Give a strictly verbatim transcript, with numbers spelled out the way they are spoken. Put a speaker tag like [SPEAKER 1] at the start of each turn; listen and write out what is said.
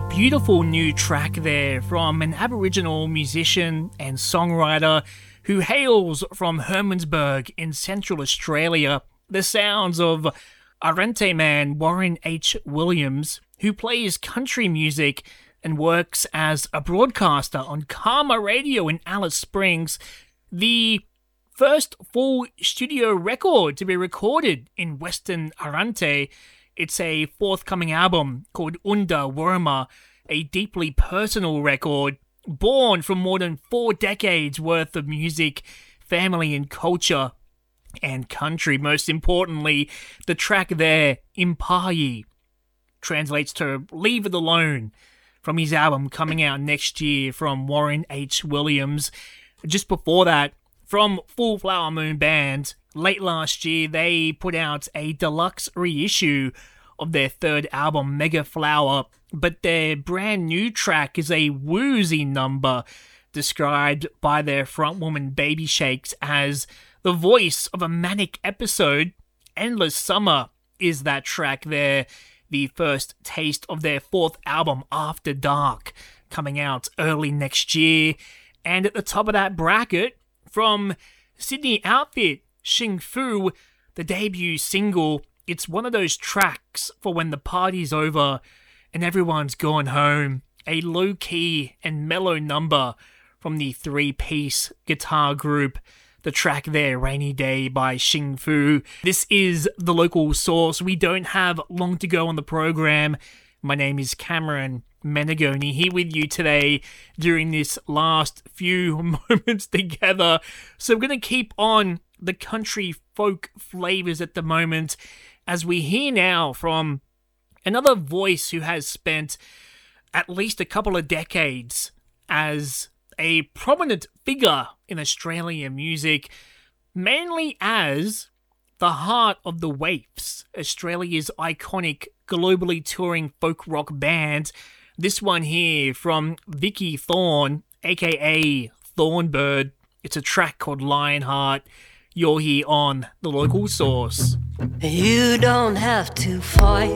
[SPEAKER 1] beautiful new track there from an Aboriginal musician and songwriter who hails from Hermannsburg in Central Australia. The sounds of Arrernte man Warren H. Williams, who plays country music and works as a broadcaster on Karma Radio in Alice Springs, the first full studio record to be recorded in Western Arrernte. It's a forthcoming album called Unda Worma, a deeply personal record born from more than four decades worth of music, family and culture, and country. Most importantly, the track there, Impayi, translates to Leave It Alone, from his album coming out next year from Warren H. Williams. Just before that, from Full Flower Moon Band, late last year, they put out a deluxe reissue of their third album, Mega Flower, but their brand new track is a woozy number described by their frontwoman Baby Shakes as the voice of a manic episode. Endless Summer is that track there, the first taste of their fourth album, After Dark, coming out early next year. And at the top of that bracket, from Sydney outfit Xing Fu, the debut single. It's one of those tracks for when the party's over and everyone's gone home. A low-key and mellow number from the three-piece guitar group. The track there, Rainy Day by Xing Fu. This is The Local Source. We don't have long to go on the program. My name is Cameron Menegoni, here with you today during this last few moments together. So we're going to keep on the country folk flavors at the moment as we hear now from another voice who has spent at least a couple of decades as a prominent figure in Australian music, mainly as the heart of the Waifs, Australia's iconic globally touring folk rock band. This one here from Vicky Thorn, aka Thornbird. It's a track called Lionheart. You're here on The Local Source.
[SPEAKER 2] You don't have to fight